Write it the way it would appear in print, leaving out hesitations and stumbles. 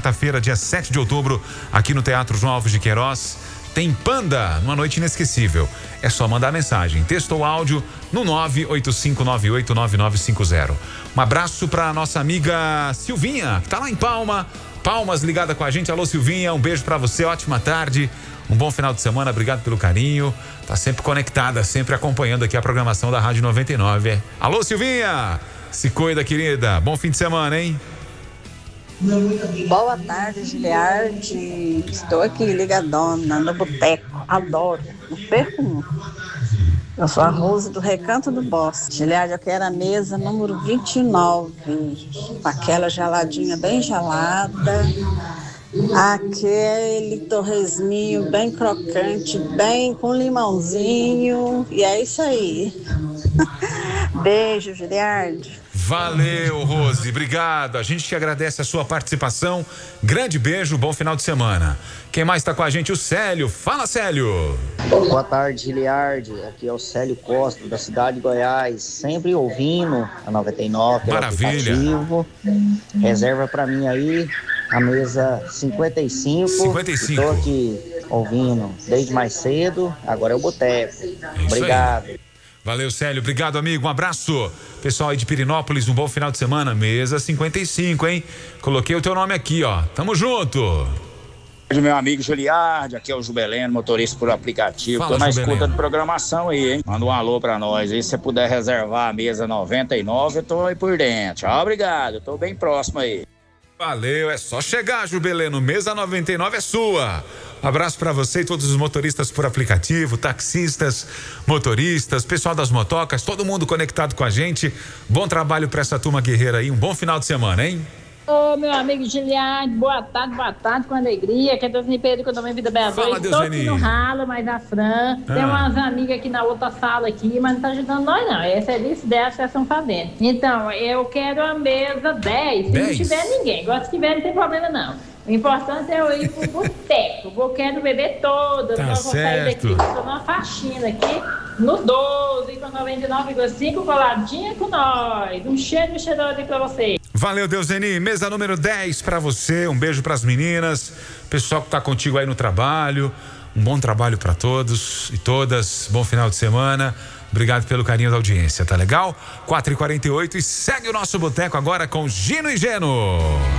Quarta-feira, dia 7 de outubro, aqui no Teatro João Alves de Queiroz, tem Panda, numa noite inesquecível. É só mandar mensagem, texto ou áudio no 985989950. Um abraço para nossa amiga Silvinha, que tá lá em Palmas, ligada com a gente. Alô, Silvinha, um beijo para você, ótima tarde, um bom final de semana, obrigado pelo carinho. Tá sempre conectada, sempre acompanhando aqui a programação da Rádio 99. Alô, Silvinha, se cuida, querida, bom fim de semana, hein? Boa tarde, Giliardi. Estou aqui ligadona no boteco. Adoro. Não perco um. Eu sou a Rose do Recanto do Bosque. Giliardi, eu quero a mesa número 29. Com aquela geladinha bem gelada. Aquele torresminho bem crocante, bem com limãozinho. E é isso aí. Beijo, Giliardi. Valeu, Rose, obrigado. A gente te agradece a sua participação. Grande beijo, bom final de semana. Quem mais está com a gente? O Célio. Fala, Célio. Boa tarde, Giliardi. Aqui é o Célio Costa, da cidade de Goiás. Sempre ouvindo a 99. Maravilha. Aplicativo. Reserva para mim aí a mesa 55. Estou aqui ouvindo desde mais cedo. Agora é o boteco. Obrigado. Aí. Valeu, Célio. Obrigado, amigo. Um abraço. Pessoal aí de Pirinópolis, um bom final de semana. Mesa 55, hein? Coloquei o teu nome aqui, ó. Tamo junto. Meu amigo Giliardi, aqui é o Jubeleno, motorista por aplicativo. Fala, tô na Jubeleno. escuta de programação aí, hein? Manda um alô pra nós aí. Se você puder reservar a mesa 99, eu tô aí por dentro. Tchau, obrigado. Eu tô bem próximo aí. Valeu, é só chegar, Jubeleno. Mesa 99 é sua. Abraço para você e todos os motoristas por aplicativo, taxistas, motoristas, pessoal das motocas, todo mundo conectado com a gente. Bom trabalho para essa turma guerreira aí. Um bom final de semana, hein? Ô, meu amigo Giliardi, boa tarde, com alegria. Que é Deus me perdoe que eu também vida bem a Fala, dois. Tô aqui no Deuseni. ralo, mas da Fran. Tem umas amigas aqui na outra sala aqui, mas não tá ajudando nós, não. Essa é disso dessa que estão fazendo. Então, eu quero a mesa 10. Se não tiver ninguém. Agora, se tiver, não tem problema, não. O importante é eu ir pro boteco. Eu quero beber todas. Tá eu vou sair daqui. certo. Tô numa faxina aqui no 12 com 99,5 coladinha com nós. Um cheiro aí pra vocês. Valeu, Deuseni. Mesa número 10 para você. Um beijo para as meninas. Pessoal que tá contigo aí no trabalho. Um bom trabalho para todos e todas. Bom final de semana. Obrigado pelo carinho da audiência, tá legal? 4h48 e segue o nosso boteco agora com Gino e Geno.